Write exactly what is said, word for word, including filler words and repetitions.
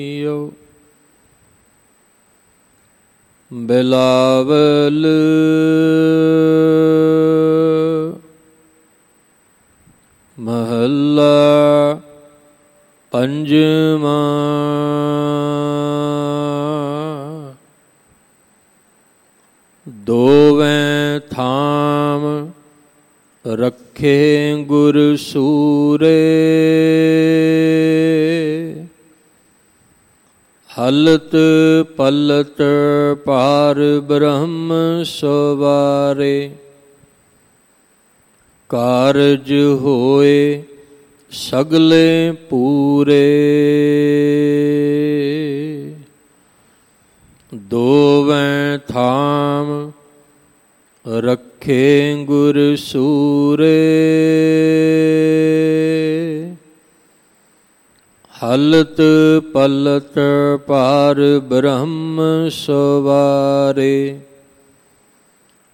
ਬਿਲਾਵਲ ਮਹੱਲਾ ਪੰਜਵਾਂ। ਦੋਵੇਂ ਥਾਮ ਰੱਖੇ ਗੁਰ ਸੂਰੇ, ਹਲਤ ਪਲਤ ਪਾਰ ਬ੍ਰਹਮ ਸਵਾਰੇ। ਕਾਰਜ ਹੋਏ ਸਗਲੇ ਪੂਰੇ, ਦੋਵੇਂ ਥਾਮ ਰੱਖੇ ਗੁਰ ਸੂਰੇ, ਹਲਤ ਪਲਤ ਪਾਰ ਬ੍ਰਹਮ ਸਵਾਰੇ।